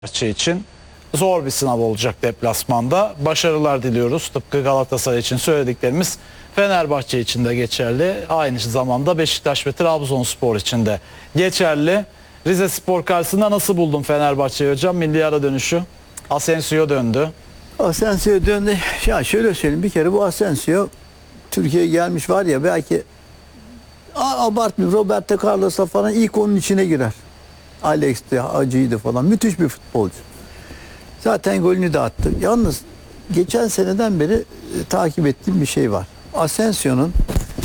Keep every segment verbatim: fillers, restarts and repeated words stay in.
Fenerbahçe için zor bir sınav olacak deplasmanda. Başarılar diliyoruz. Tıpkı Galatasaray için söylediklerimiz Fenerbahçe için de geçerli. Aynı zamanda Beşiktaş ve Trabzonspor için de geçerli. Rizespor karşısında nasıl buldun Fenerbahçe'yi hocam? Milli ara dönüşü. Asensio döndü. Asensio döndü. Ya şöyle söyleyeyim, bir kere bu Asensio Türkiye'ye gelmiş var ya, belki abartmıyor, Roberto Carlos'a falan ilk onun içine girer. Alex'ti, Hacı'ydı falan. Müthiş bir futbolcu. Zaten golünü de attı. Yalnız geçen seneden beri e, takip ettiğim bir şey var. Asensio'nun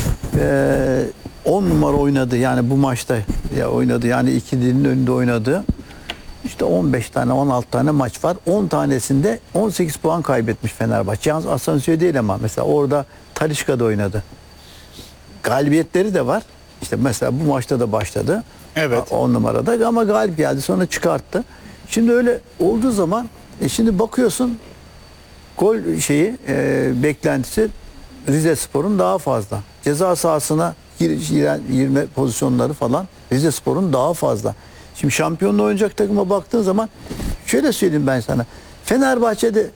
on numara oynadı, yani bu maçta ya oynadı, yani ikilinin önünde oynadı. İşte on beş tane on altı tane maç var. on tanesinde on sekiz puan kaybetmiş Fenerbahçe. Yalnız Asensio değil ama mesela orada Talisca'da oynadı. Galibiyetleri de var. İşte mesela bu maçta da başladı. Evet. on numarada ama galip geldi, sonra çıkarttı. Şimdi öyle olduğu zaman e şimdi bakıyorsun gol şeyi e, beklentisi Rizespor'un daha fazla. Ceza sahasına giren girme pozisyonları falan Rizespor'un daha fazla. Şimdi şampiyonla oynayacak takıma baktığın zaman şöyle söyleyeyim ben sana. Fenerbahçe'de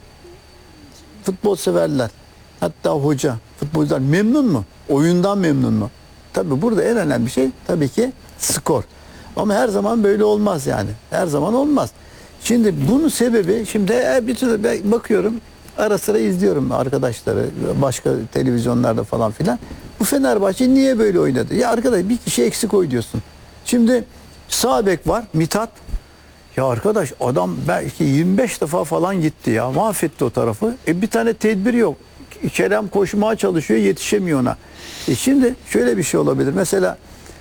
futbol severler, hatta hoca, futbolcular memnun mu? Oyundan memnun mu? Tabii burada en önemli şey tabii ki skor. Ama her zaman böyle olmaz yani. Her zaman olmaz. Şimdi bunun sebebi, şimdi bir türlü bakıyorum, ara sıra izliyorum arkadaşları başka televizyonlarda falan filan. Bu Fenerbahçe niye böyle oynadı? Ya arkadaş, bir kişi eksik oynuyorsun. Şimdi sağ bek var, Mithat. Ya arkadaş, adam belki yirmi beş defa falan gitti ya. Mahvetti o tarafı. E bir tane tedbir yok. Kerem koşmaya çalışıyor, yetişemiyor ona. E şimdi şöyle bir şey olabilir. Mesela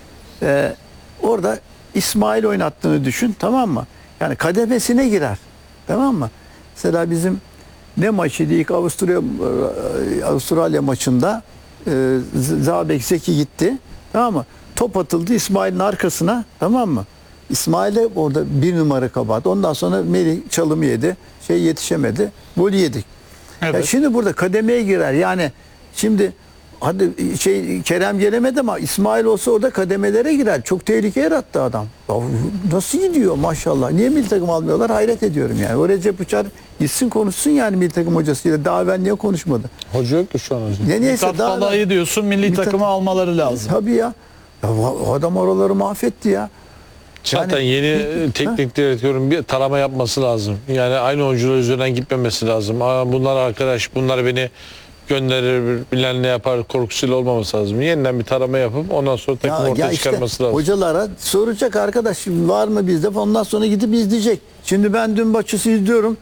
e, orada İsmail oynattığını düşün, tamam mı? Yani kademesine girer. Tamam mı? Mesela bizim ne maçıydı? İlk Avusturya Avustralya maçında e, Zabek Zeki gitti. Tamam mı? Top atıldı İsmail'in arkasına, tamam mı? İsmail'e orada bir numara kabahat. Ondan sonra Melih çalımı yedi. Şey yetişemedi. Golü yedik. Evet. Ya şimdi burada kademeye girer. Yani şimdi hadi şey Kerem gelemedi ama İsmail olsa orada kademelere girer. Çok tehlike yarattı adam. Ya nasıl gidiyor maşallah. Niye milli takım almıyorlar? Hayret ediyorum yani. O Recep Uçar gitsin konuşsun yani milli takım hocasıyla. Daha evvel niye konuşmadı? Hoca yok ki şu an hocam. Ne neyse Mithat daha Falay'ı diyorsun, milli Mithat- takımı almaları lazım. Tabii ya. Ya o adam oraları mahvetti ya. Zaten Yani- yeni teknik direktörün bir tarama yapması lazım. Yani aynı oyuncular üzerinden gitmemesi lazım. Aa, bunlar arkadaş, bunlar beni gönderir, bilen ne yapar korkusuyla olmaması lazım. Yeniden bir tarama yapıp ondan sonra takım Ya, ortaya ya işte çıkarması lazım. hocalara soracak, arkadaş var mı bizde, ondan sonra gidip izleyecek. Şimdi ben dün maçı izliyorum.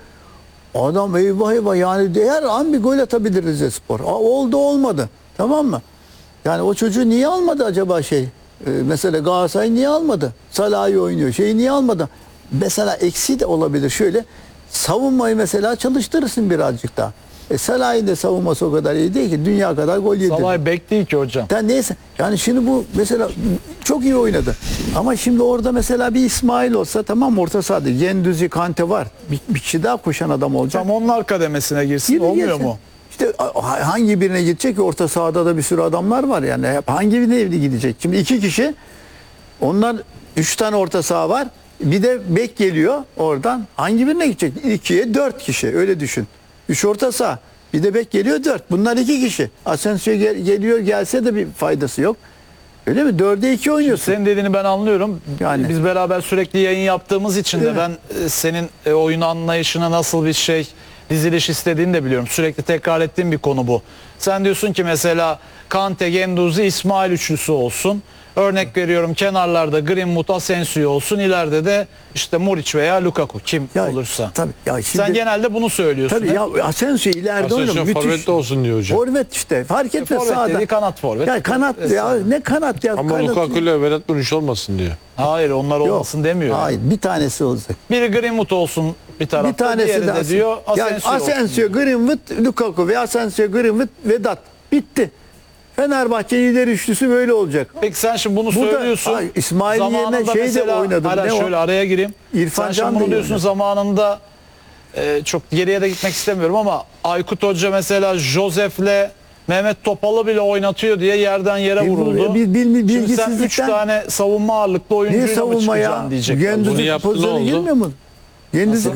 Adam eyvah eyvah, yani her an bir gol atabilir Rizespor. Aa, oldu olmadı, tamam mı? Yani o çocuğu niye almadı acaba şey? Ee, mesela Galatasaray niye almadı? Salah'ı oynuyor. Şeyi niye almadı? Mesela eksi de olabilir. Şöyle savunmayı mesela çalıştırırsın birazcık daha. E, Salah'ın da savunması o kadar iyi değil ki. Dünya kadar gol yedi. Salay bek değil ki hocam. Yani neyse. Yani şimdi bu mesela çok iyi oynadı. Ama şimdi orada mesela bir İsmail olsa, tamam mı, orta sahada Gendüzi, Kante var. Bir, bir kişi daha koşan adam olacak. Tam onlar kademesine girsin, Gibi olmuyor gelsin. mu? İşte a- hangi birine gidecek ki? Orta sahada da bir sürü adamlar var yani. Hep hangi birine evli gidecek? Şimdi iki kişi, onlar üç tane orta saha var. Bir de bek geliyor oradan. Hangi birine gidecek? İkiye dört kişi, öyle düşün. Üç orta saha. Bir de bek geliyor dört. Bunlar iki kişi. Asensio gel- geliyor gelse de bir faydası yok. Öyle mi? Dörde iki oynuyorsun. Senin dediğini ben anlıyorum. Yani. Biz beraber sürekli yayın yaptığımız için de Değil mi? ben e, senin e, oyun anlayışına nasıl bir şey, diziliş istediğini de biliyorum. Sürekli tekrar ettiğim bir konu bu. Sen diyorsun ki mesela Kante, Gendouzi, İsmail üçlüsü olsun. Örnek veriyorum, kenarlarda Greenwood, Asensio olsun. İleride de işte Muric veya Lukaku, kim Ya, olursa. tabii. Ya şimdi, Sen genelde bunu söylüyorsun. tabii hep. ya, Asensio ileride oynuyor. Asensio Müthiş. forvette olsun diyor hocam. Forvet işte. Fark etmez forvet sağda. dediği kanat forvet. Ya kanat ya, ne kanat ya. Ama kanat. Lukaku ile Vedat Muriç olmasın diyor. Hayır, onlar Yok. olmasın demiyor. Hayır, bir tanesi olacak. Biri Greenwood olsun bir tarafta, Bir tanesi diğeri de, de diyor yani Asensio olsun. Asensio, Greenwood, Lukaku ve Asensio, Greenwood, Vedat. Bitti. Fenerbahçe lider üçlüsü böyle olacak. Peki sen şimdi bunu Burada, söylüyorsun. ay, İsmail yerine Zamanında şey de mesela- oynadı. Hala Ne o? şöyle araya gireyim. İrfan sen Can şimdi da bunu iyi diyorsun oynadı. zamanında e, çok geriye de gitmek istemiyorum ama Aykut Hoca mesela Josef'le Mehmet Topal'ı bile oynatıyor diye yerden yere E, bu- vuruldu. bil- bil- Şimdi sen üç bilgisizlikten- tane savunma ağırlıklı Niye oyuncuyla mı savunma ya? çıkacaksın diyecekler. Bunu Gendüzi yaptı, ne pozisyona oldu? girmiyor mu? Yıldız